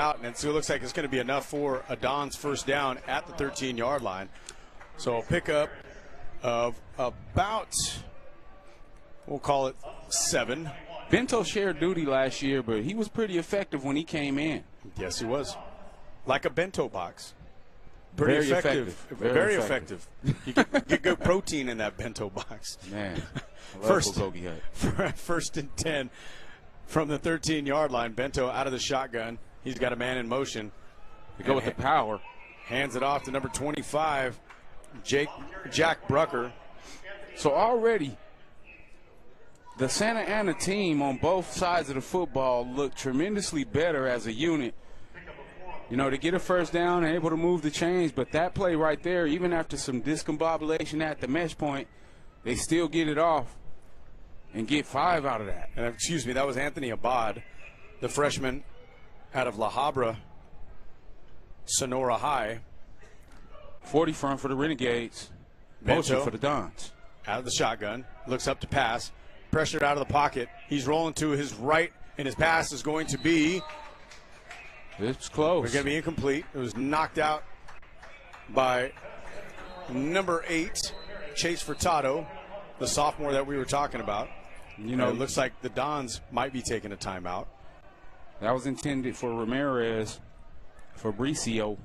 out, and so it looks like it's going to be enough for a Don's first down at the 13-yard line. So a pickup of about, we'll call it 7. Bento shared duty last year, but he was pretty effective when he came in. Yes, he was. Like a bento box. Pretty Very effective. Very effective. You get good protein in that bento box. Man, first and 10 from the 13-yard line. Bento out of the shotgun. He's got a man in motion. To go with the power. Hands it off to number 25, Jack Brucker. So already the Santa Ana team on both sides of the football looked tremendously better as a unit. You know, to get a first down and able to move the chains, but that play right there, even after some discombobulation at the mesh point, they still get it off and get 5 out of that. And excuse me, that was Anthony Abad, the freshman out of La Habra, Sonora High. 40 front for the Renegades. Motion for the Dons. Out of the shotgun, looks up to pass, pressured out of the pocket. He's rolling to his right, and his pass is going to be... It's close. It's going to be incomplete. It was knocked out by number 8, Chase Furtado, the sophomore that we were talking about. You know, it looks like the Dons might be taking a timeout. That was intended for Ramirez, Fabricio.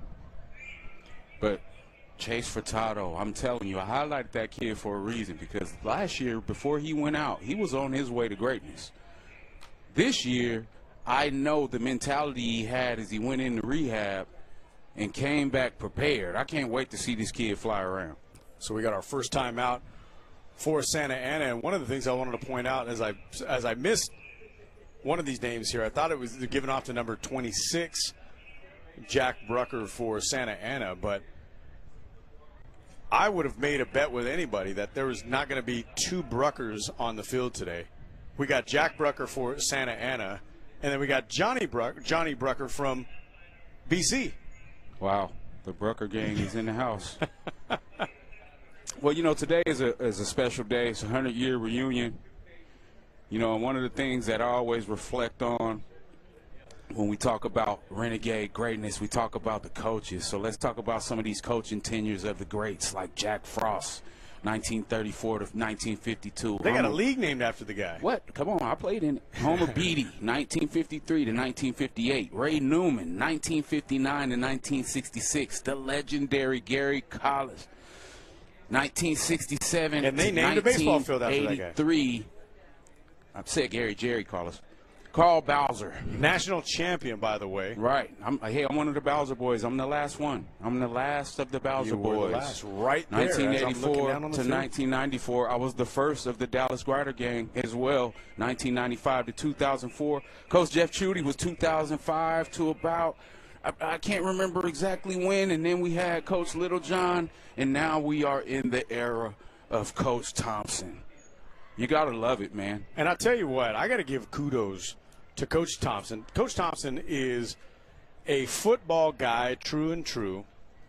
But Chase Furtado, I'm telling you, I highlighted that kid for a reason, because last year, before he went out, he was on his way to greatness. This year, I know the mentality he had as he went into rehab and came back prepared. I can't wait to see this kid fly around. So we got our first time out for Santa Ana. And one of the things I wanted to point out as I missed one of these names here, I thought it was given off to number 26, Jack Brucker for Santa Ana. But I would have made a bet with anybody that there was not going to be 2 Bruckers on the field today. We got Jack Brucker for Santa Ana. And then we got Johnny Brucker from BC. Wow, the Brucker gang is in the house. Well, you know, today is a special day. It's a 100-year reunion. You know, and one of the things that I always reflect on when we talk about Renegade greatness, we talk about the coaches. So let's talk about some of these coaching tenures of the greats, like Jack Frost, 1934 to 1952. They got a league named after the guy. What? Come on, I played in it. Homer Beatty, 1953 to 1958. Ray Newman, 1959 to 1966. The legendary Gary Collis, 1967 and they named a baseball field after that guy. I said Jerry Collis. Carl Bowser. National champion, by the way. Right. I'm one of the Bowser boys. I'm the last one. I'm the last of the Bowser boys. The last, right there. 1984 to 1994. I was the first of the Dallas Grider gang as well. 1995 to 2004. Coach Jeff Chudy was 2005 to about, I can't remember exactly when. And then we had Coach Littlejohn. And now we are in the era of Coach Thompson. You got to love it, man. And I'll tell you what, I got to give kudos to Coach Thompson. Coach Thompson is a football guy, true and true.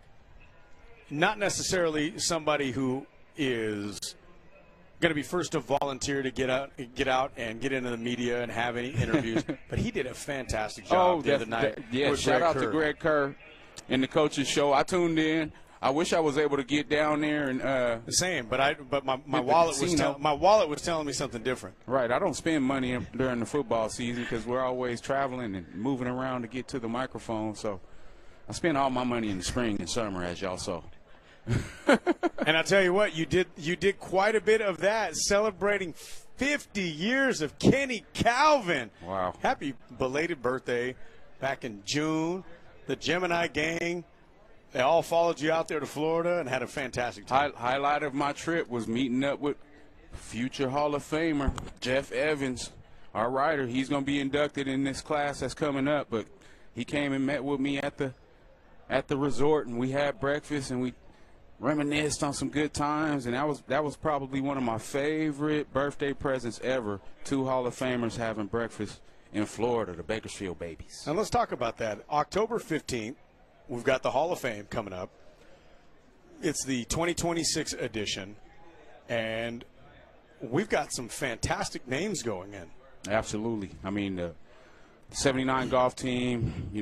Not necessarily somebody who is going to be first to volunteer to get out and get into the media and have any interviews. But he did a fantastic job the other night. Yeah, shout out to Greg Kerr and the coaches show. I tuned in. I wish I was able to get down there and the same, but my wallet was telling me something different. Right, I don't spend money during the football season because we're always traveling and moving around to get to the microphone. So I spend all my money in the spring and summer, as y'all saw. And I tell you what, you did quite a bit of that, celebrating 50 years of Kenny Calvin. Wow! Happy belated birthday back in June. The Gemini gang. They all followed you out there to Florida and had a fantastic time. Highlight of my trip was meeting up with future Hall of Famer Jeff Evans, our writer. He's going to be inducted in this class that's coming up, but he came and met with me at the resort, and we had breakfast, and we reminisced on some good times, and that was probably one of my favorite birthday presents ever, 2 Hall of Famers having breakfast in Florida, the Bakersfield Babies. And let's talk about that. October 15th. We've got the Hall of Fame coming up. It's the 2026 edition, and we've got some fantastic names going in. Absolutely. I mean, the 79 golf team,